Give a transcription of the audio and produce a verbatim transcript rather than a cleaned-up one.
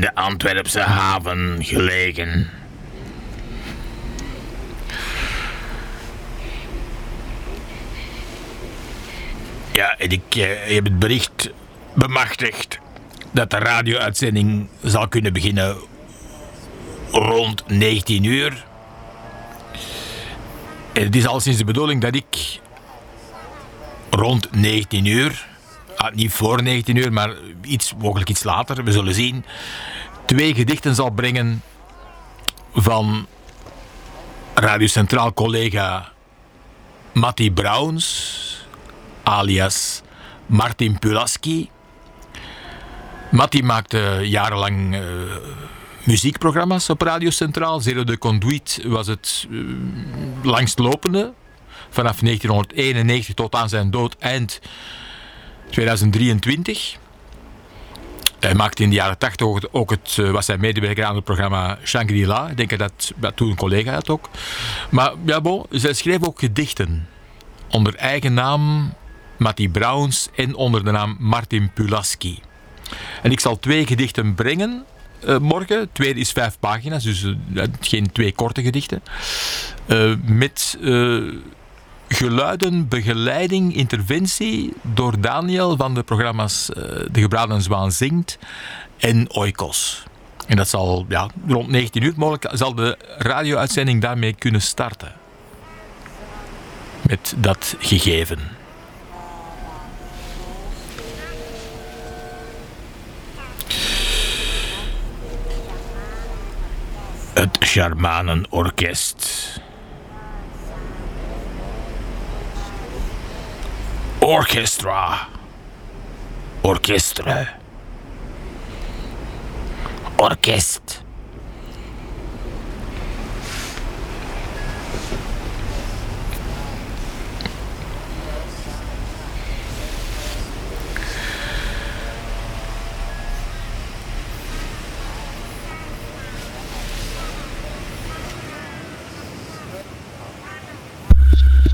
de Antwerpse haven gelegen. Ja, en ik eh, heb het bericht bemachtigd dat de radio-uitzending zal kunnen beginnen rond negentien uur. En het is al sinds de bedoeling dat ik rond negentien uur, ah, niet voor negentien uur, maar iets, mogelijk iets later, we zullen zien, twee gedichten zal brengen van Radio Centraal collega Matti Browns, alias Martin Pulaski. Matti maakte jarenlang uh, muziekprogramma's op Radio Centraal. Zero de Conduit was het uh, langstlopende. Vanaf negentienhonderdeenennegentig tot aan zijn dood eind tweeduizend drieëntwintig. Hij maakte in de jaren tachtig ook, ook het, was hij medewerker aan het programma Shangri-La. Ik denk dat dat toen een collega had ook. Maar ja, bon, zij schreef ook gedichten. Onder eigen naam Matti Browns en onder de naam Martin Pulaski. En ik zal twee gedichten brengen uh, morgen. Twee is vijf pagina's, dus uh, geen twee korte gedichten. Uh, met uh, geluiden, begeleiding, interventie door Daniel van de programma's uh, De Gebraden Zwaan Zingt en Oikos. En dat zal ja, rond negentien uur mogelijk zal de radio-uitzending daarmee kunnen starten. Met dat gegeven. Het Charmanenorkest. Orchestra. Orchestre. Orkest.